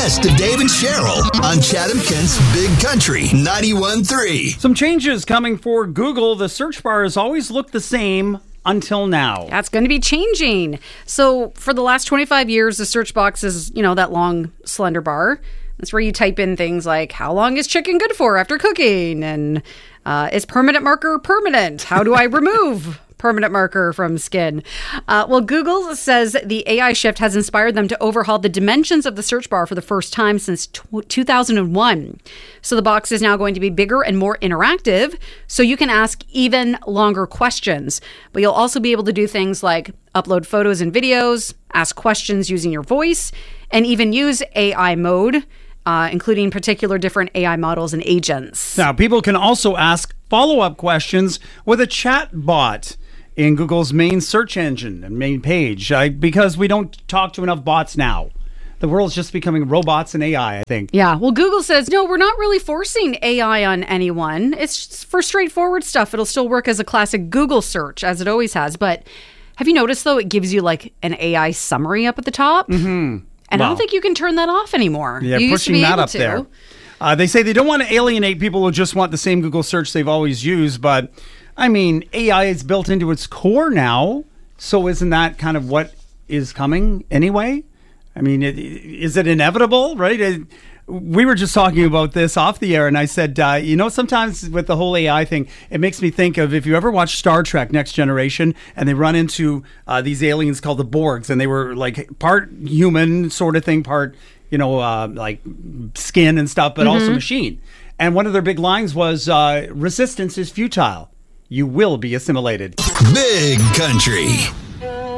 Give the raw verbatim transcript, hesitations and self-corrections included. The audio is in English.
best of Dave and Cheryl on Chatham-Kent's Big Country ninety-one point three. Some changes coming for Google. The search bar has always looked the same until now. That's going to be changing. So for the last twenty-five years, the search box is, you know, that long, slender bar. That's where you type in things like, how long is chicken good for after cooking? And uh, is permanent marker permanent? How do I remove permanent marker from skin? Uh, well, Google says the A I shift has inspired them to overhaul the dimensions of the search bar for the first time since t- two thousand one. So the box is now going to be bigger and more interactive, so you can ask even longer questions. But you'll also be able to do things like upload photos and videos, ask questions using your voice, and even use A I mode, uh, including particular different A I models and agents. Now, people can also ask follow-up questions with a chat bot in Google's main search engine and main page, uh, because we don't talk to enough bots now. The world's just becoming robots and A I, I think. Yeah, well, Google says, no, we're not really forcing A I on anyone. It's just for straightforward stuff. It'll still work as a classic Google search, as it always has. But have you noticed, though, it gives you like an A I summary up at the top? Mm-hmm. And Wow. I don't think you can turn that off anymore. Yeah, you used to pushing be that able up to. there. Uh, they say they don't want to alienate people who just want the same Google search they've always used, but I mean, A I is built into its core now, so isn't that kind of what is coming anyway? I mean, it, is it inevitable, right? It, we were just talking about this off the air, and I said, uh, you know, sometimes with the whole A I thing, it makes me think of if you ever watched Star Trek Next Generation, and they run into uh, these aliens called the Borgs, and they were like part human sort of thing, part, you know, uh, like skin and stuff, but Mm-hmm. also machine. And one of their big lines was, uh, resistance is futile. You will be assimilated. Big Country